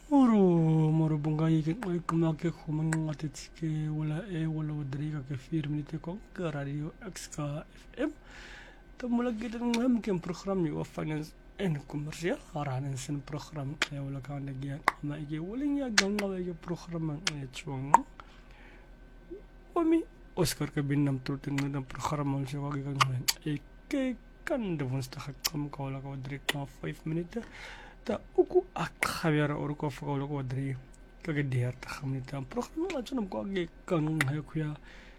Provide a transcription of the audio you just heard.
Moro bungai ke oi kuma ke khumang ngate chike wala wadriga ke firmi te ko radio XK FM tamula gidan ngam ke program yo finance en commercial haranan sen program ya wala kan dia ma ige walin ya ganga ya program ya chuang omi Oscar ke binam tutin ngam program al jawa ke kan ke kan de vonsta kham ko la ko drik 5 minutes ta uku akhabiara orko fagolo ko dri kage diar ta khamni ta program la chunam ko age kan ha kuya